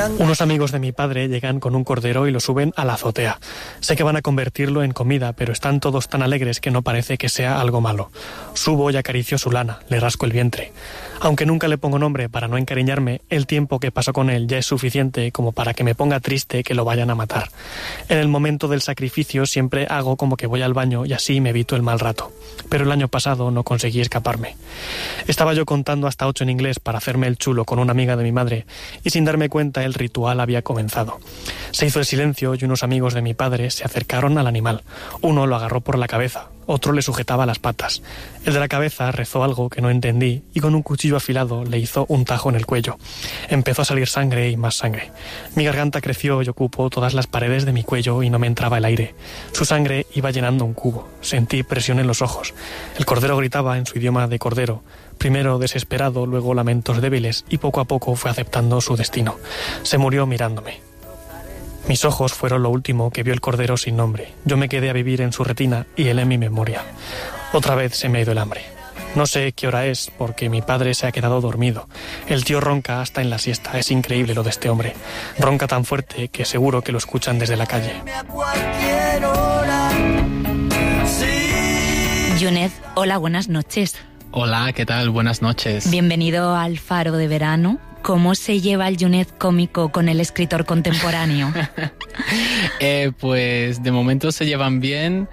Unos amigos de mi padre llegan con un cordero y lo suben a la azotea. Sé que van a convertirlo en comida, pero están todos tan alegres que no parece que sea algo malo. Subo y acaricio su lana, le rasco el vientre. Aunque nunca le pongo nombre para no encariñarme, el tiempo que paso con él ya es suficiente como para que me ponga triste que lo vayan a matar. En el momento del sacrificio siempre hago como que voy al baño y así me evito el mal rato. Pero el año pasado no conseguí escaparme. Estaba yo contando hasta 8 en inglés para hacerme el chulo con una amiga de mi madre y sin darme cuenta el ritual había comenzado. Se hizo el silencio y unos amigos de mi padre se acercaron al animal. Uno lo agarró por la cabeza, otro le sujetaba las patas. El de la cabeza rezó algo que no entendí y con un cuchillo afilado le hizo un tajo en el cuello. Empezó a salir sangre y más sangre. Mi garganta creció y ocupó todas las paredes de mi cuello y no me entraba el aire. Su sangre iba llenando un cubo. Sentí presión en los ojos. El cordero gritaba en su idioma de cordero. Primero desesperado, luego lamentos débiles y poco a poco fue aceptando su destino. Se murió mirándome. Mis ojos fueron lo último que vio el cordero sin nombre. Yo me quedé a vivir en su retina y él en mi memoria. Otra vez se me ha ido el hambre. No sé qué hora es porque mi padre se ha quedado dormido. El tío ronca hasta en la siesta. Es increíble lo de este hombre. Ronca tan fuerte que seguro que lo escuchan desde la calle. Yunez, hola, buenas noches. Hola, ¿qué tal? Buenas noches. Bienvenido al Faro de Verano. ¿Cómo se lleva el Yunez cómico con el escritor contemporáneo? Pues de momento se llevan bien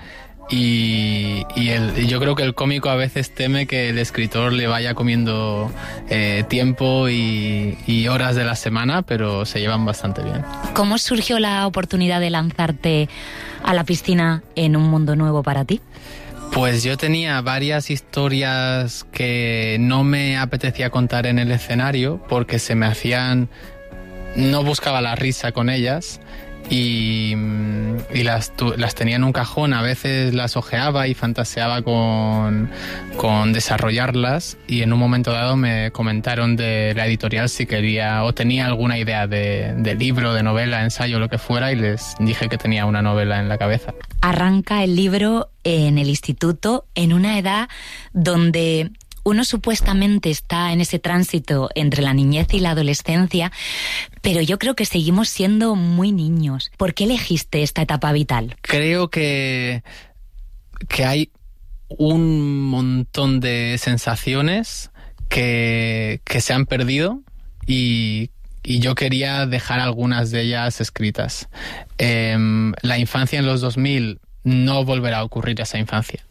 y yo creo que el cómico a veces teme que el escritor le vaya comiendo tiempo y horas de la semana, pero se llevan bastante bien. ¿Cómo surgió la oportunidad de lanzarte a la piscina en un mundo nuevo para ti? Pues yo tenía varias historias que no me apetecía contar en el escenario porque se me hacían... no buscaba la risa con ellas y las tenía en un cajón. A veces las ojeaba y fantaseaba con desarrollarlas y en un momento dado me comentaron de la editorial si quería o tenía alguna idea de libro, de novela, ensayo, lo que fuera, y les dije que tenía una novela en la cabeza. Arranca el libro en el instituto, en una edad donde uno supuestamente está en ese tránsito entre la niñez y la adolescencia, pero yo creo que seguimos siendo muy niños. ¿Por qué elegiste esta etapa vital? Creo que hay un montón de sensaciones que se han perdido y yo quería dejar algunas de ellas escritas. La infancia en los 2000 no volverá a ocurrir esa infancia.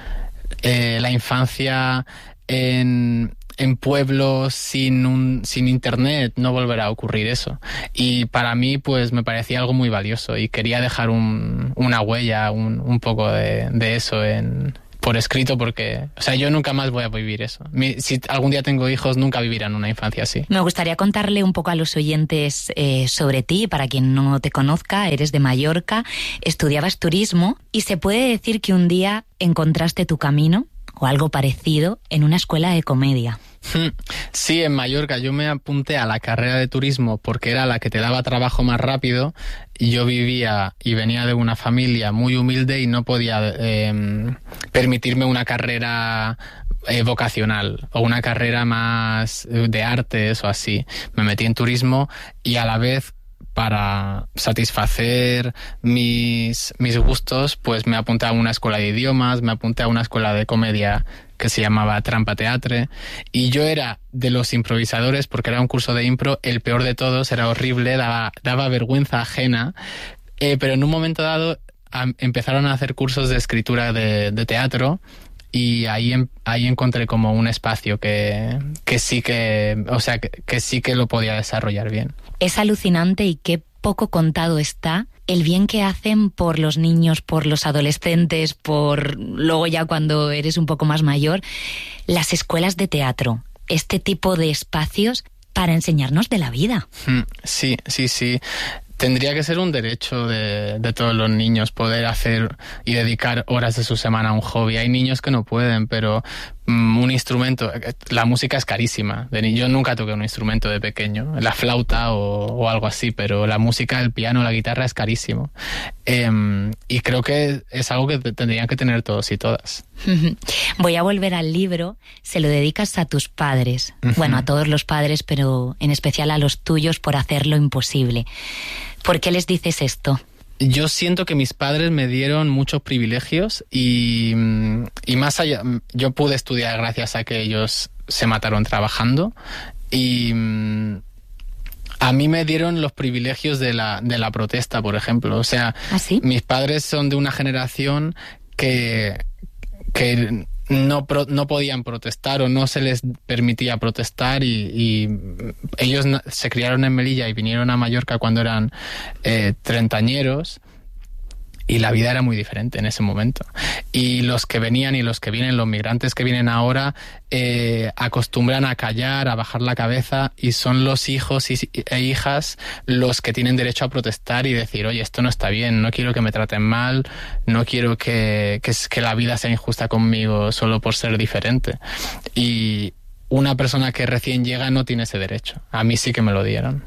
La infancia en pueblos sin internet no volverá a ocurrir eso. Y para mí pues me parecía algo muy valioso y quería dejar una huella, un poco de eso por escrito, porque, o sea, yo nunca más voy a vivir eso. Si algún día tengo hijos, nunca vivirán una infancia así. Me gustaría contarle un poco a los oyentes sobre ti. Para quien no te conozca, eres de Mallorca, estudiabas turismo y se puede decir que un día encontraste tu camino o algo parecido en una escuela de comedia. Sí, en Mallorca yo me apunté a la carrera de turismo porque era la que te daba trabajo más rápido. Yo vivía y venía de una familia muy humilde y no podía permitirme una carrera vocacional o una carrera más de artes o así. Me metí en turismo y a la vez, para satisfacer mis gustos, pues me apunté a una escuela de idiomas, me apunté a una escuela de comedia que se llamaba Trampa Teatre, y yo era de los improvisadores, porque era un curso de impro, el peor de todos, era horrible, daba vergüenza ajena, pero en un momento dado empezaron a hacer cursos de escritura de teatro, y ahí encontré como un espacio que sí que lo podía desarrollar bien. Es alucinante y qué poco contado está el bien que hacen por los niños, por los adolescentes, por luego ya cuando eres un poco más mayor, las escuelas de teatro, este tipo de espacios para enseñarnos de la vida. Sí. Tendría que ser un derecho de todos los niños poder hacer y dedicar horas de su semana a un hobby. Hay niños que no pueden, pero un instrumento, la música es carísima. Yo nunca toqué un instrumento de pequeño, la flauta o algo así, pero la música, el piano, la guitarra es carísimo. Y creo que es algo que tendrían que tener todos y todas. Voy a volver al libro. Se lo dedicas a tus padres, bueno, a todos los padres, pero en especial a los tuyos por hacer lo imposible. ¿Por qué les dices esto? Yo siento que mis padres me dieron muchos privilegios y más allá, yo pude estudiar gracias a que ellos se mataron trabajando y a mí me dieron los privilegios de la protesta, por ejemplo. O sea, ¿Ah, sí? Mis padres son de una generación que no podían protestar o no se les permitía protestar y ellos se criaron en Melilla y vinieron a Mallorca cuando eran treintañeros y la vida era muy diferente en ese momento. Y los que venían y los que vienen, los migrantes que vienen ahora, acostumbran a callar, a bajar la cabeza y son los hijos e hijas los que tienen derecho a protestar y decir, oye, esto no está bien, no quiero que me traten mal, no quiero que la vida sea injusta conmigo solo por ser diferente. Y una persona que recién llega no tiene ese derecho. A mí sí que me lo dieron.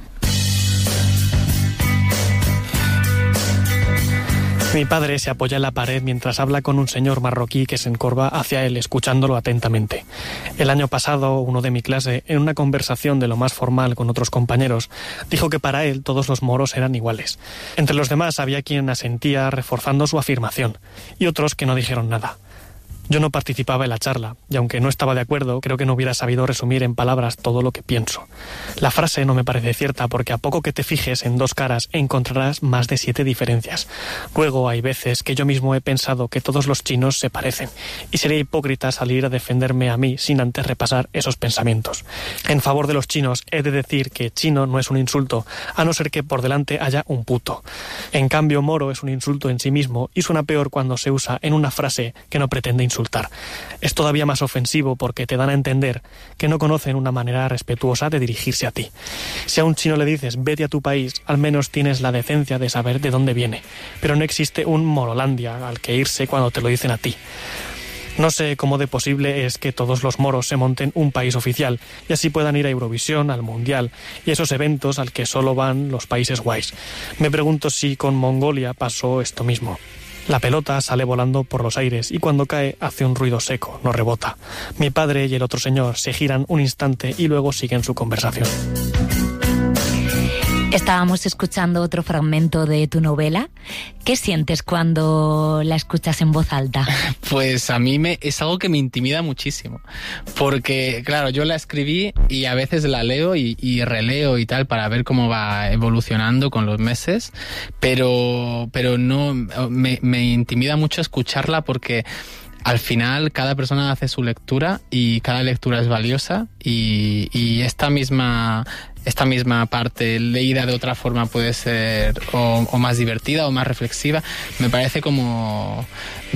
Mi padre se apoya en la pared mientras habla con un señor marroquí que se encorva hacia él, escuchándolo atentamente. El año pasado, uno de mi clase, en una conversación de lo más formal con otros compañeros, dijo que para él todos los moros eran iguales. Entre los demás había quien asentía reforzando su afirmación, y otros que no dijeron nada. Yo no participaba en la charla, y aunque no estaba de acuerdo, creo que no hubiera sabido resumir en palabras todo lo que pienso. La frase no me parece cierta porque a poco que te fijes en dos caras encontrarás más de 7 diferencias. Luego hay veces que yo mismo he pensado que todos los chinos se parecen, y sería hipócrita salir a defenderme a mí sin antes repasar esos pensamientos. En favor de los chinos he de decir que chino no es un insulto, a no ser que por delante haya un puto. En cambio, moro es un insulto en sí mismo y suena peor cuando se usa en una frase que no pretende insultar. Es todavía más ofensivo porque te dan a entender que no conocen una manera respetuosa de dirigirse a ti. Si a un chino le dices vete a tu país, al menos tienes la decencia de saber de dónde viene, pero no existe un Morolandia al que irse cuando te lo dicen a ti. No sé cómo de posible es que todos los moros se monten un país oficial y así puedan ir a Eurovisión, al Mundial y esos eventos al que solo van los países guays. Me pregunto si con Mongolia pasó esto mismo. La pelota sale volando por los aires y cuando cae hace un ruido seco, no rebota. Mi padre y el otro señor se giran un instante y luego siguen su conversación. Estábamos escuchando otro fragmento de tu novela. ¿Qué sientes cuando la escuchas en voz alta? Pues a mí es algo que me intimida muchísimo. Porque, claro, yo la escribí y a veces la leo y releo y tal para ver cómo va evolucionando con los meses. Pero no, me intimida mucho escucharla porque al final cada persona hace su lectura y cada lectura es valiosa y esta misma parte leída de otra forma puede ser o más divertida o más reflexiva. Me parece como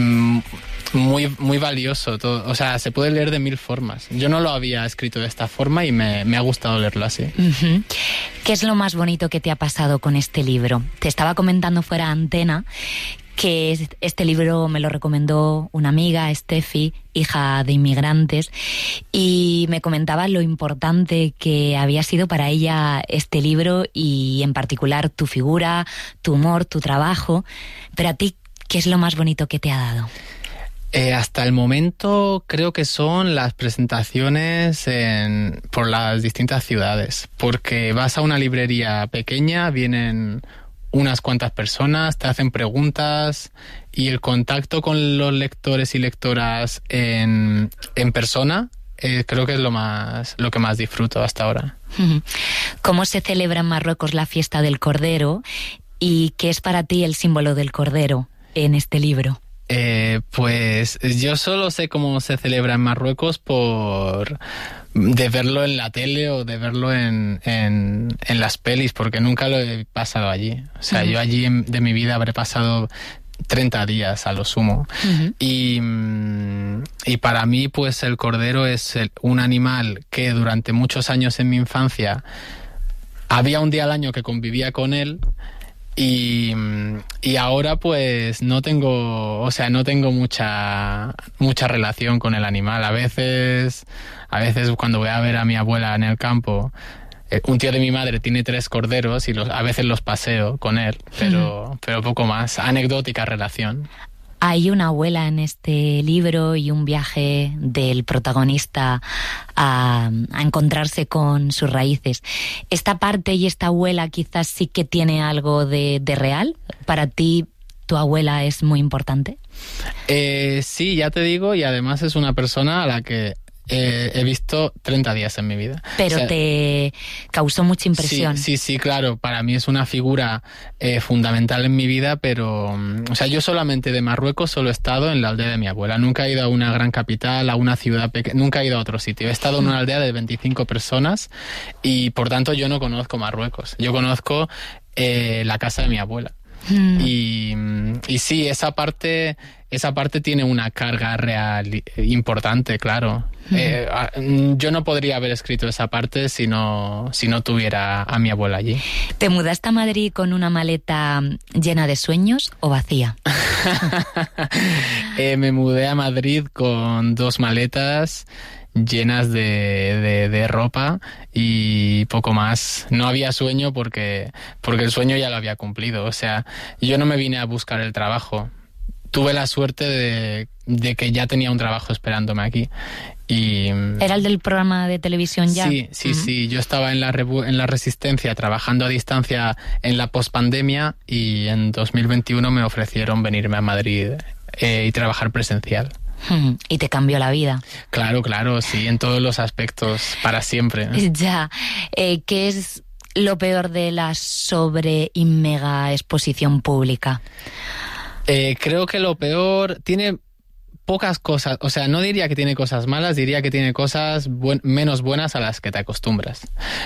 muy, muy valioso todo. O sea, se puede leer de 1000 formas. Yo no lo había escrito de esta forma y me ha gustado leerlo así. Uh-huh. ¿Qué es lo más bonito que te ha pasado con este libro? Te estaba comentando fuera de antena que este libro me lo recomendó una amiga, Steffi, hija de inmigrantes, y me comentaba lo importante que había sido para ella este libro y en particular tu figura, tu humor, tu trabajo. Pero a ti, ¿qué es lo más bonito que te ha dado? Hasta el momento creo que son las presentaciones por las distintas ciudades, porque vas a una librería pequeña, vienen unas cuantas personas, te hacen preguntas y el contacto con los lectores y lectoras en persona creo que es lo que más disfruto hasta ahora. ¿Cómo se celebra en Marruecos la fiesta del Cordero y qué es para ti el símbolo del Cordero en este libro? Pues yo solo sé cómo se celebra en Marruecos de verlo en la tele o de verlo en las pelis, porque nunca lo he pasado allí. O sea, yo allí de mi vida habré pasado 30 días a lo sumo. Uh-huh. Y para mí, pues el cordero es un animal que durante muchos años en mi infancia había un día al año que convivía con él Y ahora pues no tengo mucha relación con el animal. A veces cuando voy a ver a mi abuela en el campo, un tío de mi madre tiene 3 corderos y a veces los paseo con él, pero poco más. Anecdótica relación. Hay una abuela en este libro y un viaje del protagonista a encontrarse con sus raíces. ¿Esta parte y esta abuela quizás sí que tiene algo de real? ¿Para ti tu abuela es muy importante? Sí, ya te digo, y además es una persona a la que he visto 30 días en mi vida. Pero o sea, te causó mucha impresión. Sí, claro. Para mí es una figura fundamental en mi vida, pero o sea, yo solamente de Marruecos solo he estado en la aldea de mi abuela. Nunca he ido a una gran capital, a una ciudad pequeña, nunca he ido a otro sitio. He estado en una aldea de 25 personas y por tanto yo no conozco Marruecos. Yo conozco la casa de mi abuela. Y sí, esa parte tiene una carga real importante, claro. Yo no podría haber escrito esa parte si no tuviera a mi abuela allí. ¿Te mudaste a Madrid con una maleta llena de sueños o vacía? Me mudé a Madrid con 2 maletas llenas de ropa y poco más. No había sueño porque el sueño ya lo había cumplido. O sea, yo no me vine a buscar el trabajo. Tuve la suerte de que ya tenía un trabajo esperándome aquí. ¿Era el del programa de televisión ya? Sí. Yo estaba en la Resistencia trabajando a distancia en la pospandemia y en 2021 me ofrecieron venirme a Madrid y trabajar presencial. Y te cambió la vida. Claro, sí, en todos los aspectos, para siempre. Ya. ¿Qué es lo peor de la sobre y mega exposición pública? Creo que lo peor tiene pocas cosas, o sea, no diría que tiene cosas malas, diría que tiene cosas menos buenas a las que te acostumbras.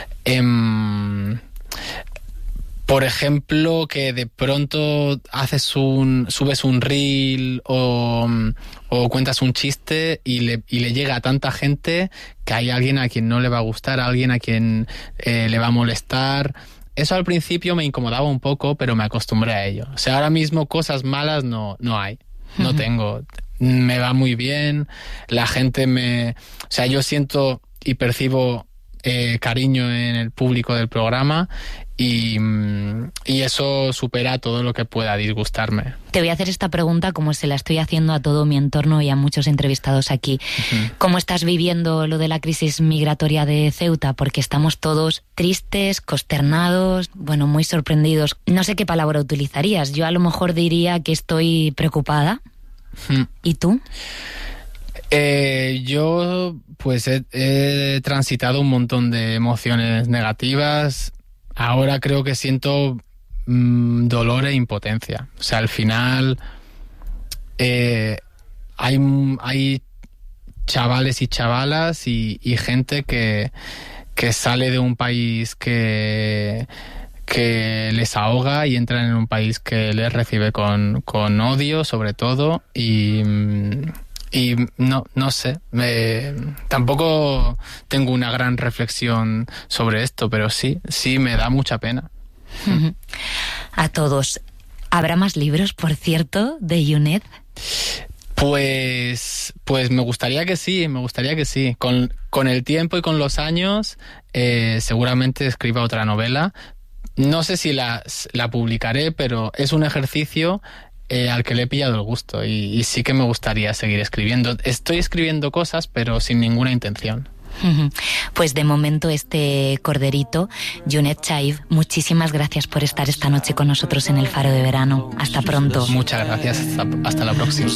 Por ejemplo, que de pronto subes un reel o cuentas un chiste y le llega a tanta gente que hay alguien a quien no le va a gustar, a alguien a quien le va a molestar. Eso al principio me incomodaba un poco, pero me acostumbré a ello. O sea, ahora mismo cosas malas no hay, no tengo. Me va muy bien, la gente o sea, yo siento y percibo cariño en el público del programa y eso supera todo lo que pueda disgustarme. Te voy a hacer esta pregunta como se la estoy haciendo a todo mi entorno y a muchos entrevistados aquí. ¿Cómo estás viviendo lo de la crisis migratoria de Ceuta? Porque estamos todos tristes, consternados, bueno, muy sorprendidos. No sé qué palabra utilizarías. Yo a lo mejor diría que estoy preocupada. ¿Y tú? Yo pues he transitado un montón de emociones negativas. Ahora creo que siento dolor e impotencia. O sea, al final hay chavales y chavalas y gente que sale de un país que les ahoga y entran en un país que les recibe con odio, sobre todo, y no sé, tampoco tengo una gran reflexión sobre esto, pero sí me da mucha pena. A todos. ¿Habrá más libros, por cierto, de Younet? Pues me gustaría que sí. Con el tiempo y con los años seguramente escriba otra novela. No sé si la publicaré, pero es un ejercicio al que le he pillado el gusto y sí que me gustaría seguir escribiendo. Estoy escribiendo cosas, pero sin ninguna intención. Pues de momento este corderito, Younet Chaib, muchísimas gracias por estar esta noche con nosotros en El Faro de Verano. Hasta pronto. Muchas gracias, hasta la próxima.